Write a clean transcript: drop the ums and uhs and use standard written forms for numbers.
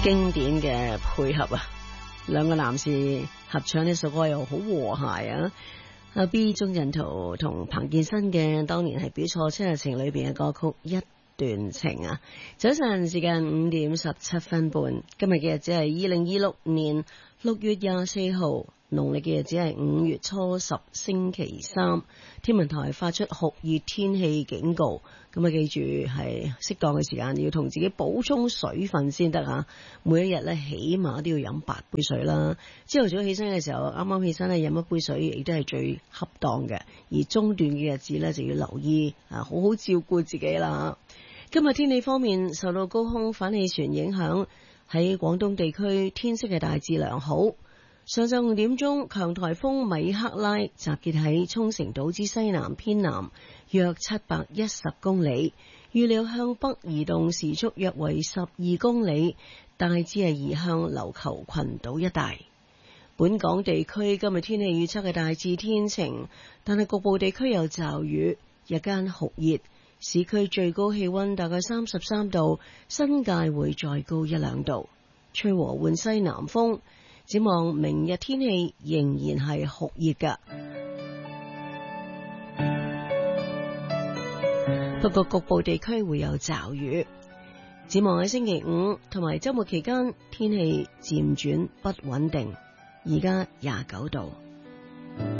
經典嘅配合啊，兩個男士合唱呢首歌又好和諧啊。阿 B 鍾鎮濤同彭健新嘅當年係表錯七日情裏邊嘅歌曲一段情啊。早晨時間5:17，今日嘅日子係2026年6月24號，農曆嘅日子係5月初10星期三。天文台發出酷熱天氣警告，咁啊記住係適當嘅時間要同自己補充水分先得吓。每一日咧起碼都要飲8杯水啦。朝頭早起身嘅時候，啱啱起身咧飲一杯水，亦都係最恰當嘅。而中段嘅日子咧就要留意好好照顧自己啦。今日天氣方面，受到高空反氣旋影響，喺廣東地區天色係大致良好。上晝5點鐘，強颱風米克拉集結喺沖繩島之西南偏南約710公里，預料向北移動，時速約為12公里，大致係移向琉球群島一帶。本港地區今日天氣預測係大致天晴，但係局部地區有驟雨，日間酷熱，市區最高氣溫大概33度，新界會再高1-2度，吹和緩西南風。展望明日天氣仍然係酷熱㗎，不過局部地區會有驟雨。展望喺星期五同埋週末期間，天氣漸轉不穩定。而家29度。